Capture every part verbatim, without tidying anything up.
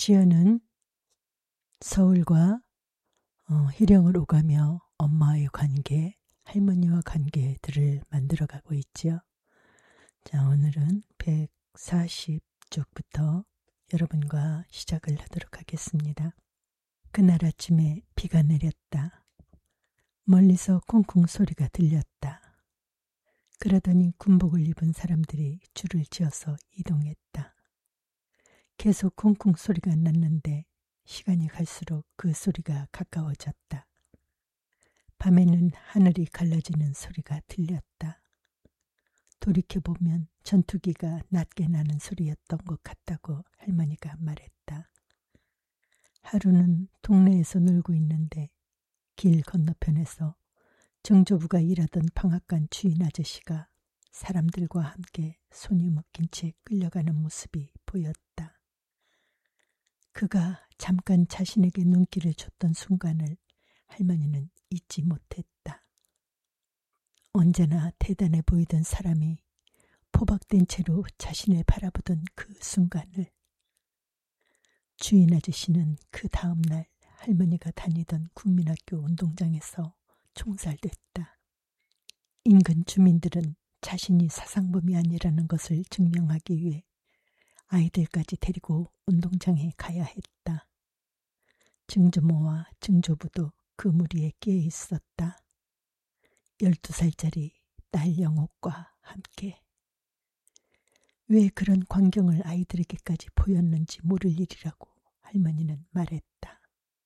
지연은 서울과 어, hir령을 오가며 엄마와의 관계, 할머니와 관계들을 만들어가고 있지요. 자, 오늘은 백사십 쪽부터 여러분과 시작을 하도록 하겠습니다. 그날 아침에 비가 내렸다. 멀리서 쿵쿵 소리가 들렸다. 그러더니 군복을 입은 사람들이 줄을 지어서 이동했다. 계속 쿵쿵 소리가 났는데 시간이 갈수록 그 소리가 가까워졌다. 밤에는 하늘이 갈라지는 소리가 들렸다. 돌이켜보면 전투기가 낮게 나는 소리였던 것 같다고 할머니가 말했다. 하루는 동네에서 놀고 있는데 길 건너편에서 정조부가 일하던 방앗간 주인 아저씨가 사람들과 함께 손이 묶인 채 끌려가는 모습이 보였다. 그가 잠깐 자신에게 눈길을 줬던 순간을 할머니는 잊지 못했다. 언제나 대단해 보이던 사람이 포박된 채로 자신을 바라보던 그 순간을. 주인 아저씨는 그 다음날 할머니가 다니던 국민학교 운동장에서 총살됐다. 인근 주민들은 자신이 사상범이 아니라는 것을 증명하기 위해 아이들까지 데리고 운동장에 가야 했다. 증조모와 증조부도 그 무리에 끼어 있었다. 열두 살짜리 딸 영옥과 함께. 왜 그런 광경을 아이들에게까지 보였는지 모를 일이라고 할머니는 말했다.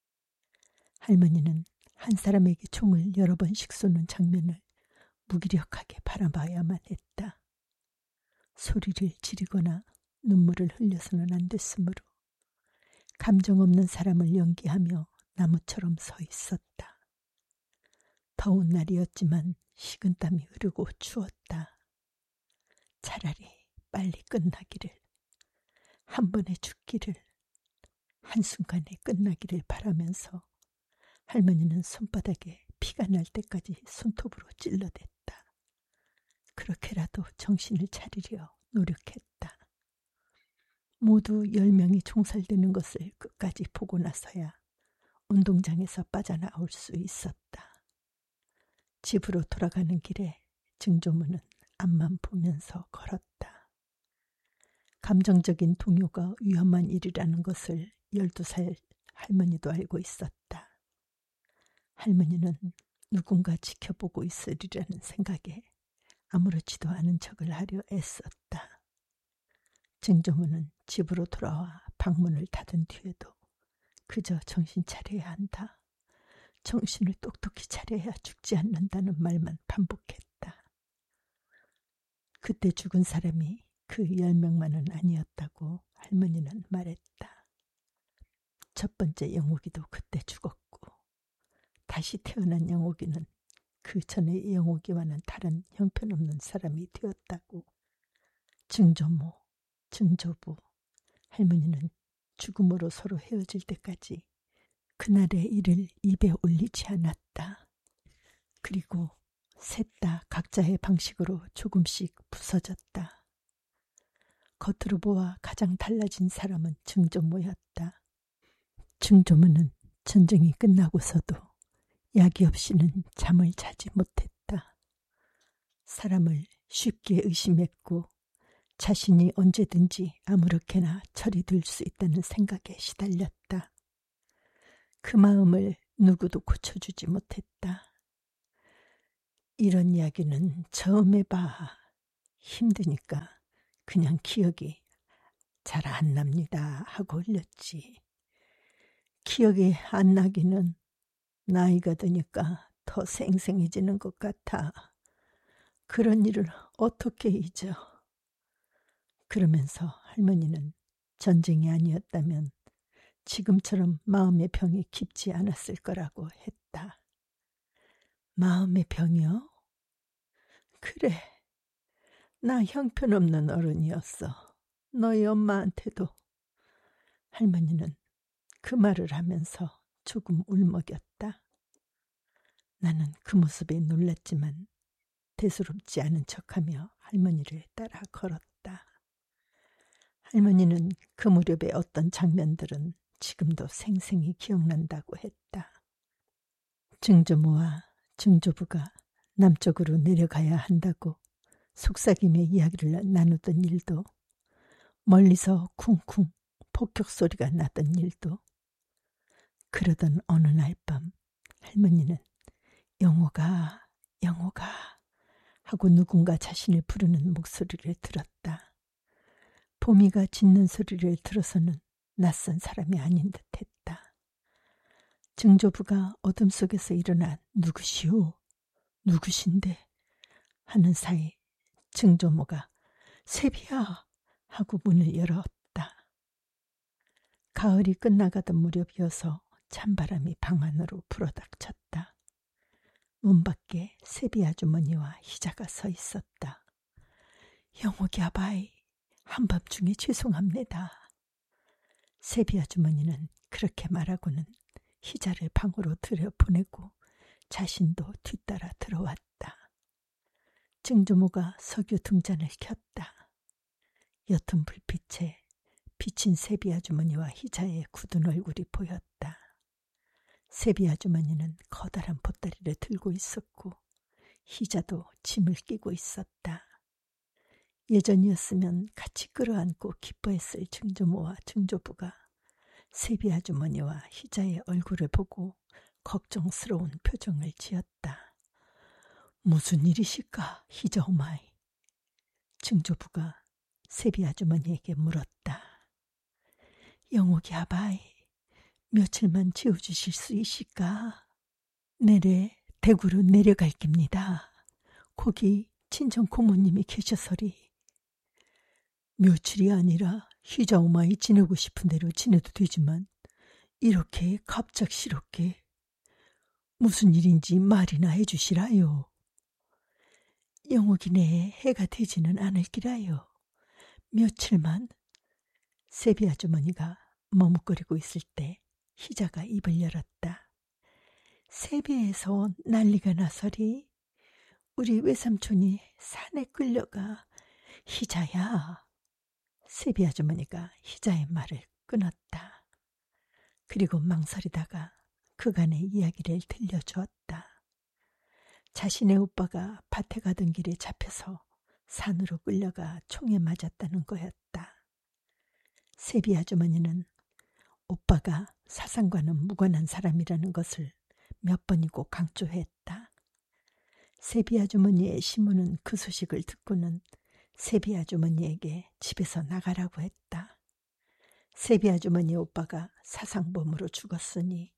할머니는 한 사람에게 총을 여러 번씩 쏘는 장면을 무기력하게 바라봐야만 했다. 소리를 지르거나 눈물을 흘려서는 안 됐으므로 감정 없는 사람을 연기하며 나무처럼 서 있었다. 더운 날이었지만 식은땀이 흐르고 추웠다. 차라리 빨리 끝나기를, 한 번에 죽기를, 한순간에 끝나기를 바라면서 할머니는 손바닥에 피가 날 때까지 손톱으로 찔러댔다. 그렇게라도 정신을 차리려 노력했다. 모두 열 명이 총살되는 것을 끝까지 보고 나서야 운동장에서 빠져나올 수 있었다. 집으로 돌아가는 길에 증조모는 앞만 보면서 걸었다. 감정적인 동요가 위험한 일이라는 것을 열두 살 할머니도 알고 있었다. 할머니는 누군가 지켜보고 있으리라는 생각에 아무렇지도 않은 척을 하려 애썼다. 증조모는 집으로 돌아와 방문을 닫은 뒤에도 그저 정신 차려야 한다. 정신을 똑똑히 차려야 죽지 않는다는 말만 반복했다. 그때 죽은 사람이 그 열 명만은 아니었다고 할머니는 말했다. 첫 번째 영옥이도 그때 죽었고 다시 태어난 영옥이는 그 전의 영옥이와는 다른 형편없는 사람이 되었다고. 증조모, 증조부, 할머니는 죽음으로 서로 헤어질 때까지 그날의 일을 입에 올리지 않았다. 그리고 셋 다 각자의 방식으로 조금씩 부서졌다. 겉으로 보아 가장 달라진 사람은 증조모였다. 증조모는 전쟁이 끝나고서도 약이 없이는 잠을 자지 못했다. 사람을 쉽게 의심했고 자신이 언제든지 아무렇게나 처리될 수 있다는 생각에 시달렸다. 그 마음을 누구도 고쳐주지 못했다. 이런 이야기는 처음 해봐. 힘드니까 그냥 기억이 잘 안 납니다 하고 흘렸지. 기억이 안 나기는 나이가 드니까 더 생생해지는 것 같아. 그런 일을 어떻게 잊어. 그러면서 할머니는 전쟁이 아니었다면 지금처럼 마음의 병이 깊지 않았을 거라고 했다. 마음의 병이요? 그래, 나 형편없는 어른이었어. 너희 엄마한테도. 할머니는 그 말을 하면서 조금 울먹였다. 나는 그 모습에 놀랐지만 대수롭지 않은 척하며 할머니를 따라 걸었다. 할머니는 그 무렵의 어떤 장면들은 지금도 생생히 기억난다고 했다. 증조모와 증조부가 남쪽으로 내려가야 한다고 속삭임의 이야기를 나누던 일도, 멀리서 쿵쿵 폭격 소리가 나던 일도, 그러던 어느 날 밤 할머니는 영호가 영호가 하고 누군가 자신을 부르는 목소리를 들었다. 보미가 짖는 소리를 들어서는 낯선 사람이 아닌 듯했다. 증조부가 어둠 속에서 일어나 누구시오? 누구신데? 하는 사이 증조모가 세비야 하고 문을 열었다. 가을이 끝나가던 무렵이어서 찬바람이 방 안으로 불어닥쳤다. 문 밖에 세비 아주머니와 희자가 서 있었다. 영옥이 아바이, 한밤중에 죄송합니다. 세비 아주머니는 그렇게 말하고는 희자를 방으로 들여보내고 자신도 뒤따라 들어왔다. 증조모가 석유 등잔을 켰다. 옅은 불빛에 비친 세비 아주머니와 희자의 굳은 얼굴이 보였다. 세비 아주머니는 커다란 보따리를 들고 있었고 희자도 짐을 끼고 있었다. 예전이었으면 같이 끌어안고 기뻐했을 증조모와 증조부가 세비 아주머니와 희자의 얼굴을 보고 걱정스러운 표정을 지었다. 무슨 일이실까, 희자 오마이? 증조부가 세비 아주머니에게 물었다. 영옥이 아바이, 며칠만 지어주실 수 있을까? 내래 대구로 내려갈 깁니다. 거기 친정 고모님이 계셔서리. 며칠이 아니라 희자 오마이 지내고 싶은 대로 지내도 되지만 이렇게 갑작스럽게 무슨 일인지 말이나 해주시라요. 영옥이 내에 해가 되지는 않을 기라요. 며칠만. 세비 아주머니가 머뭇거리고 있을 때 희자가 입을 열었다. 세비에서 난리가 나서리. 우리 외삼촌이 산에 끌려가. 희자야. 세비 아주머니가 희자의 말을 끊었다. 그리고 망설이다가 그간의 이야기를 들려주었다. 자신의 오빠가 밭에 가던 길에 잡혀서 산으로 끌려가 총에 맞았다는 거였다. 세비 아주머니는 오빠가 사상과는 무관한 사람이라는 것을 몇 번이고 강조했다. 세비 아주머니의 시모는 그 소식을 듣고는 세비 아주머니에게 집에서 나가라고 했다. 세비 아주머니 오빠가 사상범으로 죽었으니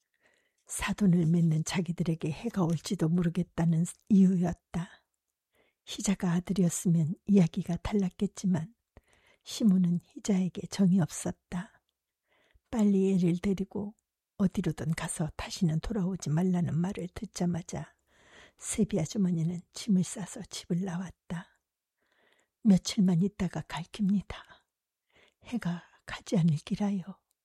사돈을 맺는 자기들에게 해가 올지도 모르겠다는 이유였다. 희자가 아들이었으면 이야기가 달랐겠지만 시모는 희자에게 정이 없었다. 빨리 애를 데리고 어디로든 가서 다시는 돌아오지 말라는 말을 듣자마자 세비 아주머니는 짐을 싸서 집을 나왔다. 며칠만 있다가 갈 깁니다. 해가 가지 않을 기라요.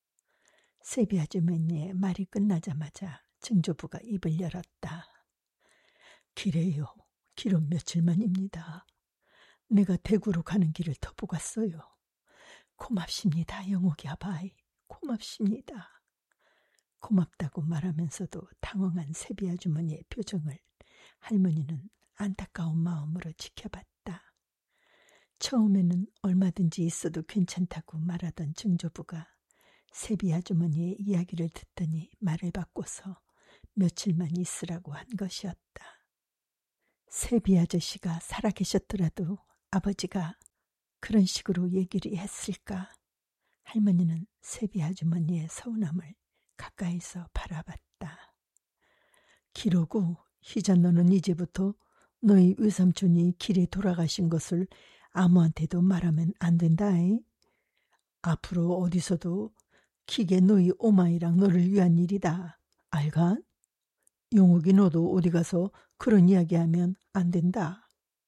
세비 아주머니의 말이 끝나자마자 증조부가 입을 열었다. 기래요. 길은 며칠만입니다. 내가 대구로 가는 길을 터보 갔어요. 고맙습니다, 영옥이 아바이. 고맙습니다. 고맙다고 말하면서도 당황한 세비 아주머니의 표정을 할머니는 안타까운 마음으로 지켜봤다. 처음에는 얼마든지 있어도 괜찮다고 말하던 증조부가 세비 아주머니의 이야기를 듣더니 말을 바꿔서 며칠만 있으라고 한 것이었다. 세비 아저씨가 살아계셨더라도 아버지가 그런 식으로 얘기를 했을까? 할머니는 세비 아주머니의 서운함을 가까이서 바라봤다. 기러고 희자 너는 이제부터 너희 외삼촌이 길에 돌아가신 것을 아무한테도 말하면 안 된다잉. 앞으로 어디서도 기계 너희 오마이랑 너를 위한 일이다. 알간? 용욱이 너도 어디 가서 그런 이야기하면 안 된다.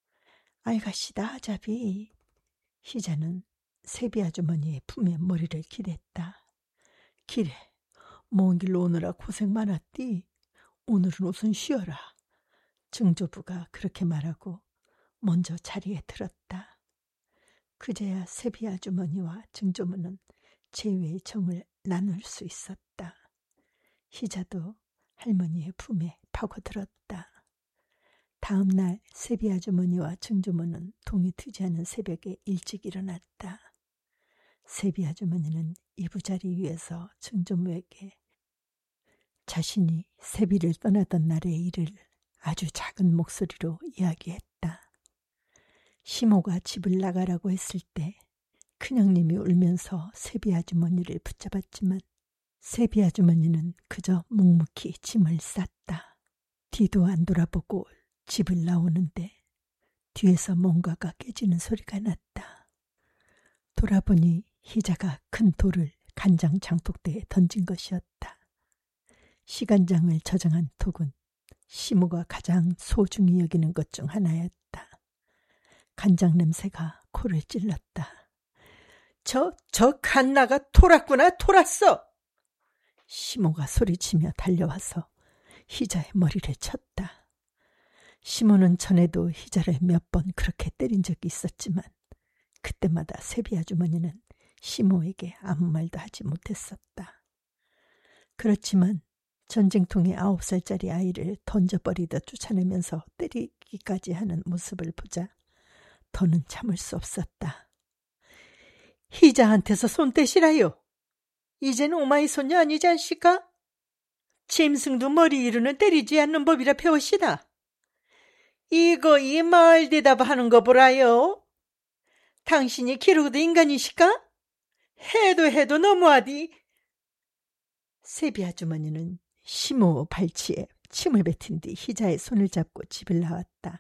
알가시다 아자비. 희자는 세비 아주머니의 품에 머리를 기댔다. 기래, 먼 길로 오느라 고생 많았디. 오늘은 우선 쉬어라. 증조부가 그렇게 말하고 먼저 자리에 들었다. 그제야 세비 아주머니와 증조모는 재회의 정을 나눌 수 있었다. 희자도 할머니의 품에 파고들었다. 다음 날 세비 아주머니와 증조모는 동이 트지 않은 새벽에 일찍 일어났다. 세비 아주머니는 이부자리 위에서 증조모에게 자신이 세비를 떠나던 날의 일을 아주 작은 목소리로 이야기했다. 시모가 집을 나가라고 했을 때 큰형님이 울면서 세비 아주머니를 붙잡았지만 세비 아주머니는 그저 묵묵히 짐을 쌌다. 뒤도 안 돌아보고 집을 나오는데 뒤에서 뭔가가 깨지는 소리가 났다. 돌아보니 희자가 큰 돌을 간장 장독대에 던진 것이었다. 시간장을 저장한 톡은 시모가 가장 소중히 여기는 것 중 하나였다. 간장 냄새가 코를 찔렀다. 저, 저 갓나가 돌았구나, 돌았어! 시모가 소리치며 달려와서 희자의 머리를 쳤다. 시모는 전에도 희자를 몇 번 그렇게 때린 적이 있었지만 그때마다 세비 아주머니는 시모에게 아무 말도 하지 못했었다. 그렇지만 전쟁통에 아홉 살짜리 아이를 던져버리듯 쫓아내면서 때리기까지 하는 모습을 보자 더는 참을 수 없었다. 희자한테서 손 떼시라요. 이제는 오마이 손녀 아니지 않습니까? 짐승도 머리 위로는 때리지 않는 법이라 배우시다. 이거 이 말 대답하는 거 보라요. 당신이 기르고도 인간이시까? 해도 해도 너무하디. 세비 아주머니는 시모 발치에 침을 뱉은 뒤 희자의 손을 잡고 집을 나왔다.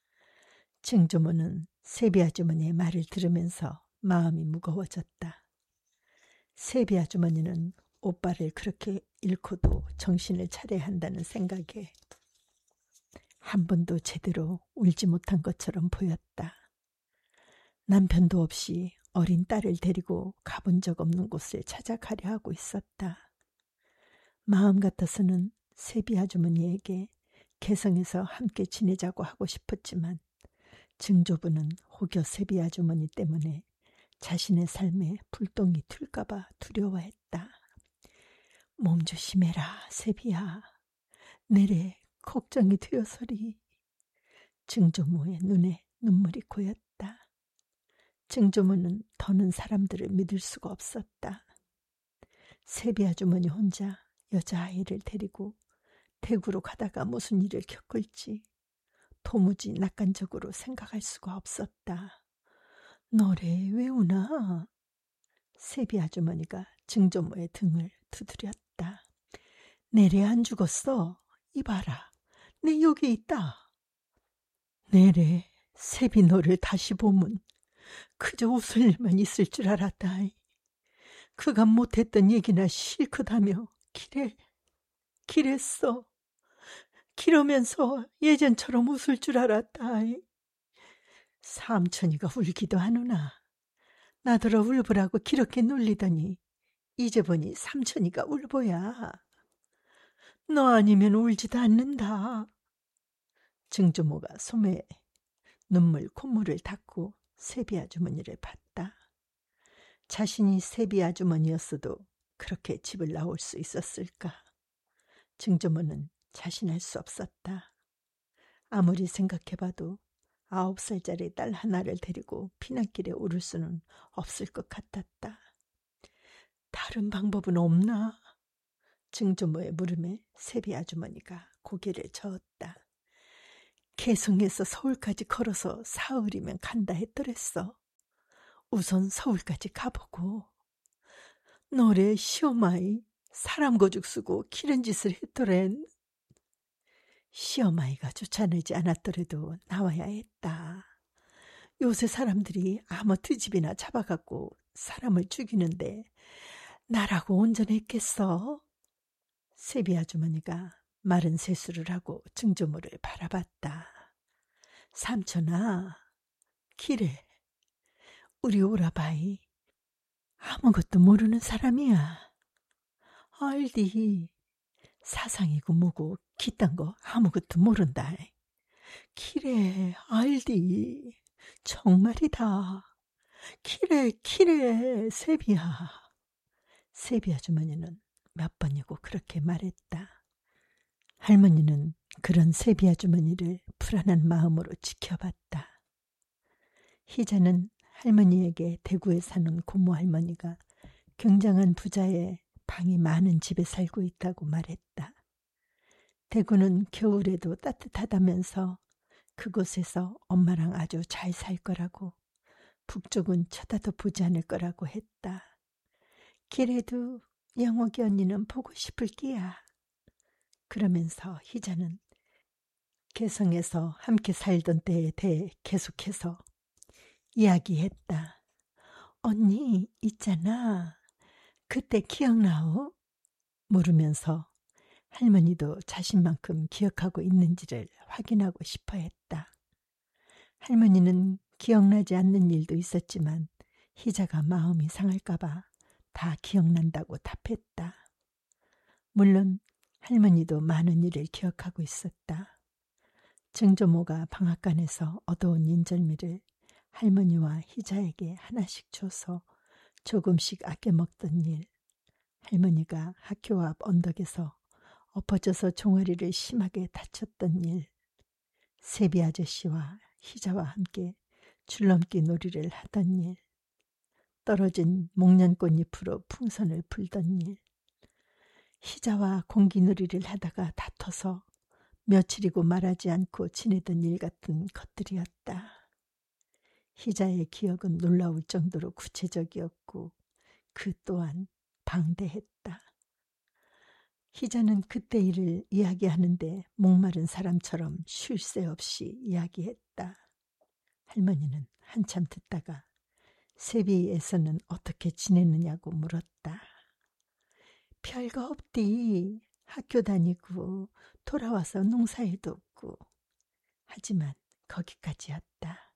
증조모는 세비 아주머니의 말을 들으면서 마음이 무거워졌다. 세비 아주머니는 오빠를 그렇게 잃고도 정신을 차려야 한다는 생각에 한 번도 제대로 울지 못한 것처럼 보였다. 남편도 없이 어린 딸을 데리고 가본 적 없는 곳을 찾아가려 하고 있었다. 마음 같아서는 세비 아주머니에게 개성에서 함께 지내자고 하고 싶었지만 증조부는 혹여 세비 아주머니 때문에 자신의 삶에 불똥이 튈까봐 두려워했다. 몸 조심해라, 세비야. 내래 걱정이 되어서리. 증조모의 눈에 눈물이 고였다. 증조모는 더는 사람들을 믿을 수가 없었다. 세비 아주머니 혼자 여자아이를 데리고 대구로 가다가 무슨 일을 겪을지 도무지 낙관적으로 생각할 수가 없었다. 너래 왜 우나? 세비 아주머니가 증조모의 등을 두드렸다. 내래 안 죽었어. 이봐라. 내 여기 있다. 내래 세비 너를 다시 보면 그저 웃을 일만 있을 줄 알았다. 그가 못했던 얘기나 실컷하며 길에 길했어. 기러면서 예전처럼 웃을 줄 알았다. 삼천이가 울기도 하누나. 나더러 울보라고 그렇게 놀리더니 이제 보니 삼천이가 울보야. 너 아니면 울지도 않는다. 증조모가 소매에 눈물 콧물을 닦고 세비 아주머니를 봤다. 자신이 세비 아주머니였어도 그렇게 집을 나올 수 있었을까? 증조모는 자신할 수 없었다. 아무리 생각해봐도 아홉 살짜리 딸 하나를 데리고 피난길에 오를 수는 없을 것 같았다. 다른 방법은 없나? 증조모의 물음에 세비 아주머니가 고개를 저었다. 개성에서 서울까지 걸어서 사흘이면 간다 했더랬어. 우선 서울까지 가보고. 너래 시어마이 사람 거죽 쓰고 기른 짓을 했더랜. 시어마이가 쫓아내지 않았더라도 나와야 했다. 요새 사람들이 아무 트집이나 잡아갖고 사람을 죽이는데 나라고 온전했겠어? 세비 아주머니가 마른 세수를 하고 증조모를 바라봤다. 삼촌아, 기래. 우리 오라바이 아무것도 모르는 사람이야. 알디. 사상이고 뭐고 기딴 거 아무것도 모른다. 기래, 알디. 정말이다. 키래 키래 세비야. 세비 아주머니는 몇 번이고 그렇게 말했다. 할머니는 그런 세비 아주머니를 불안한 마음으로 지켜봤다. 희자는 할머니에게 대구에 사는 고모 할머니가 굉장한 부자의 방이 많은 집에 살고 있다고 말했다. 대구는 겨울에도 따뜻하다면서 그곳에서 엄마랑 아주 잘 살 거라고, 북쪽은 쳐다도 보지 않을 거라고 했다. 그래도 영옥이 언니는 보고 싶을 끼야. 그러면서 희자는 개성에서 함께 살던 때에 대해 계속해서 이야기했다. 언니 있잖아. 그때 기억나오? 물으면서 할머니도 자신만큼 기억하고 있는지를 확인하고 싶어 했다. 할머니는 기억나지 않는 일도 있었지만 희자가 마음이 상할까봐 다 기억난다고 답했다. 물론 할머니도 많은 일을 기억하고 있었다. 증조모가 방앗간에서 얻어온 인절미를 할머니와 희자에게 하나씩 줘서 조금씩 아껴 먹던 일, 할머니가 학교 앞 언덕에서 엎어져서 종아리를 심하게 다쳤던 일, 세비 아저씨와 희자와 함께 줄넘기 놀이를 하던 일, 떨어진 목련꽃잎으로 풍선을 불던 일, 희자와 공기놀이를 하다가 다퉈서 며칠이고 말하지 않고 지내던 일 같은 것들이었다. 희자의 기억은 놀라울 정도로 구체적이었고 그 또한 방대했다. 희자는 그때 일을 이야기하는데 목마른 사람처럼 쉴 새 없이 이야기했다. 할머니는 한참 듣다가 세비에서는 어떻게 지내느냐고 물었다. 별거 없디. 학교 다니고 돌아와서 농사일도 없고. 하지만 거기까지였다.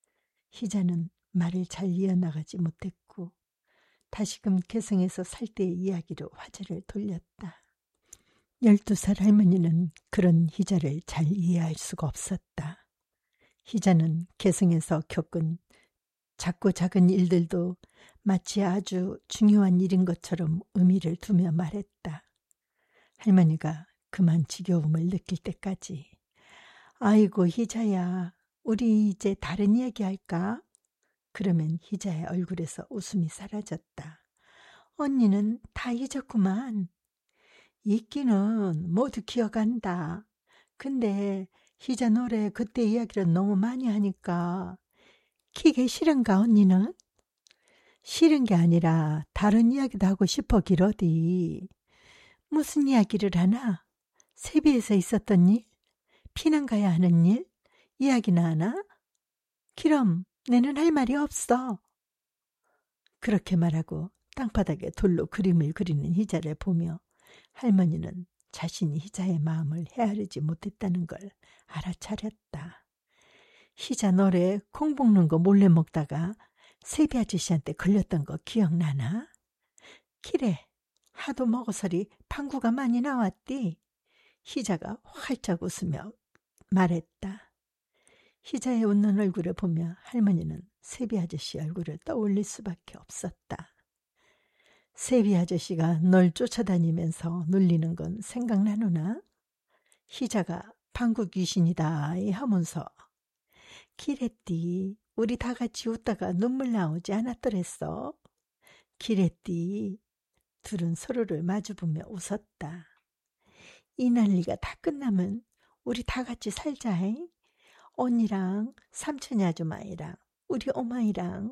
희자는 말을 잘 이어나가지 못했고 다시금 개성에서 살 때의 이야기로 화제를 돌렸다. 열두 살 할머니는 그런 희자를 잘 이해할 수가 없었다. 희자는 개성에서 겪은 작고 작은 일들도 마치 아주 중요한 일인 것처럼 의미를 두며 말했다. 할머니가 그만 지겨움을 느낄 때까지. 아이고 희자야, 우리 이제 다른 이야기 할까? 그러면 희자의 얼굴에서 웃음이 사라졌다. 언니는 다 잊었구만. 있기는 모두 기억한다. 근데 희자 노래 그때 이야기를 너무 많이 하니까 기게 싫은가 언니는? 싫은 게 아니라 다른 이야기도 하고 싶어 기러디. 무슨 이야기를 하나? 세비에서 있었던 일? 피난 가야 하는 일? 이야기나 하나? 그럼 내는 할 말이 없어. 그렇게 말하고 땅바닥에 돌로 그림을 그리는 희자를 보며 할머니는 자신이 희자의 마음을 헤아리지 못했다는 걸 알아차렸다. 희자 노래 콩 볶는 거 몰래 먹다가 세비 아저씨한테 걸렸던 거 기억나나? 그래, 하도 먹어서리 방구가 많이 나왔디. 희자가 활짝 웃으며 말했다. 희자의 웃는 얼굴을 보며 할머니는 세비 아저씨 얼굴을 떠올릴 수밖에 없었다. 세비 아저씨가 널 쫓아다니면서 놀리는 건 생각나누나? 희자가 방구 귀신이다 하면서 기랬디. 우리 다 같이 웃다가 눈물 나오지 않았더랬어. 기랬디. 둘은 서로를 마주보며 웃었다. 이 난리가 다 끝나면 우리 다 같이 살자. 언니랑 삼촌이 아줌마이랑 우리 엄마이랑